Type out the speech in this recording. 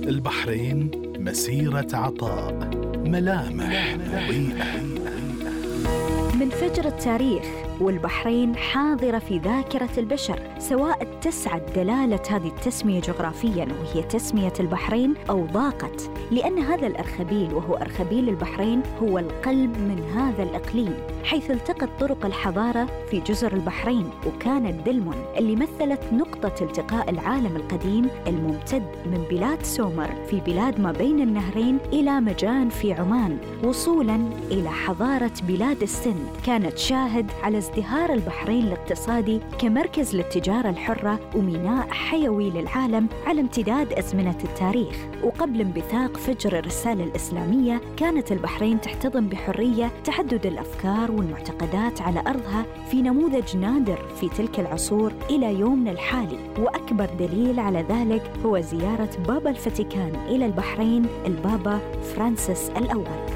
البحرين مسيرة عطاء، ملامح مضيئة. من فجر التاريخ والبحرين حاضرة في ذاكرة البشر، سواء اتسعت دلالة هذه التسمية جغرافياً وهي تسمية البحرين أو ضاقت، لأن هذا الأرخبيل وهو أرخبيل البحرين هو القلب من هذا الإقليم، حيث التقت طرق الحضارة في جزر البحرين، وكانت دلمون اللي مثلت نقطة التقاء العالم القديم الممتد من بلاد سومر في بلاد ما بين النهرين إلى مجان في عمان، وصولاً إلى حضارة بلاد السند. كانت شاهد على ازدهار البحرين الاقتصادي كمركز للتجارة الحرة وميناء حيوي للعالم على امتداد أزمنة التاريخ. وقبل انبثاق فجر الرسالة الإسلامية كانت البحرين تحتضن بحرية تعدد الأفكار والمعتقدات على أرضها في نموذج نادر في تلك العصور إلى يومنا الحالي. وأكبر دليل على ذلك هو زيارة بابا الفاتيكان إلى البحرين البابا فرانسيس الأول.